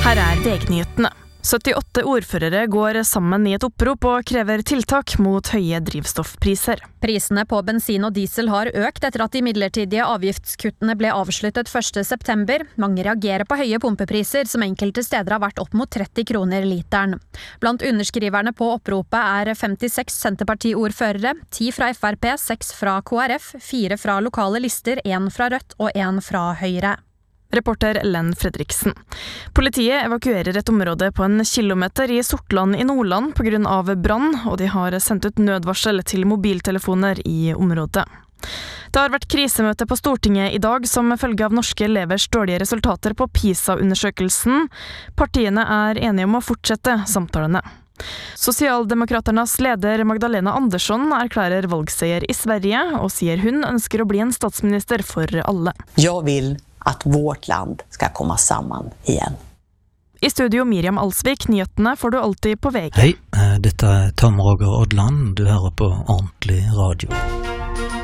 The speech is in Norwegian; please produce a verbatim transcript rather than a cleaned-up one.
Her er V G-nyhetene. syttiåtte ordførere går sammen i et opprop og krever tiltak mot høye drivstoffpriser. Prisene på bensin og diesel har økt etter at de midlertidige avgiftskuttene ble avsluttet første september. Mange reagerer på høye pumpepriser, som enkelte steder har vært opp mot tretti kroner literen. Blant underskriverne på oppropet er femtiseks Senterparti-ordførere, ti fra F R P, seks fra K R F, fire fra lokale lister, en fra Rødt og en fra Høyre. Reporter Ellen Fredriksen. Politiet evakuerer et område på en kilometer i Sortland i Nordland på grunn av brann, og de har sendt ut nødvarsel til mobiltelefoner i området. Det har vært krisemøte på Stortinget i dag som følge av norske elevers dårlige resultater på PISA-undersøkelsen. Partiene er enige om å fortsette samtalene. Sosialdemokraternas leder Magdalena Andersson erklærer valgseier i Sverige og sier hun ønsker å bli en statsminister for alle. Jeg vil at vårt land skal komme sammen igjen. I studio Miriam Alsvik, nyhetene får du alltid på V G. Hei, dette er Tom Roger Odland, du hører på Ordentlig Radio.